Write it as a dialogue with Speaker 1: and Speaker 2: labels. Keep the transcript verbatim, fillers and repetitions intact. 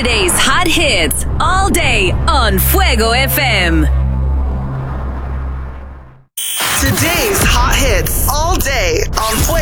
Speaker 1: Today's hot hits all day on Fuego F M.
Speaker 2: Today's hot hits all day on Fuego.